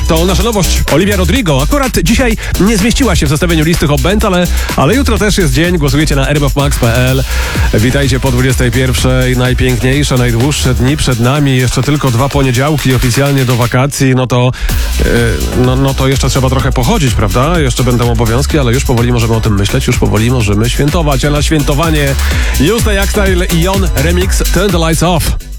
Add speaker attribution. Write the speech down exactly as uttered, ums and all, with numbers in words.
Speaker 1: To nasza nowość. Olivia Rodrigo. Akurat dzisiaj nie zmieściła się w zestawieniu listy Hot Band, ale, ale jutro też jest dzień. Głosujecie na r m f max kropka p l. Witajcie po dwudziestej pierwszej. Najpiękniejsze, najdłuższe dni przed nami. Jeszcze tylko dwa poniedziałki oficjalnie do wakacji. No to, yy, no, no to jeszcze trzeba trochę pochodzić, prawda? Jeszcze będą obowiązki, ale już powoli możemy o tym myśleć. Już powoli możemy świętować. A na świętowanie Just Like Style i Jon remix Turn the Lights Off.